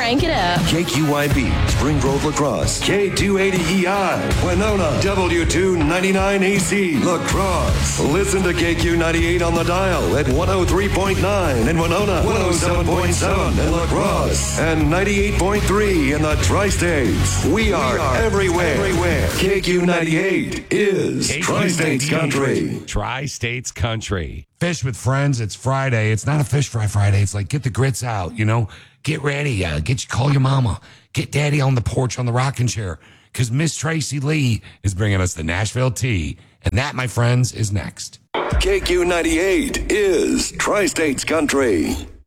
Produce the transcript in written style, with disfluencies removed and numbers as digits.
Crank it up. KQYB, Spring Grove Lacrosse, K280EI, Winona, W299AC, Lacrosse. Listen to KQ98 on the dial at 103.9 in Winona, 107.7 in Lacrosse, and 98.3 in the Tri-States. We are everywhere. KQ98 is Tri-States Country. Tri-States Country. Fish with friends. It's Friday. It's not a fish fry Friday. It's like get the grits out, you know. Get ready. Call your mama. Get daddy on the porch on the rocking chair. Because Miss Tracy Lee is bringing us the Nashville tea. And that, my friends, is next. KQ98 is Tri-States Country.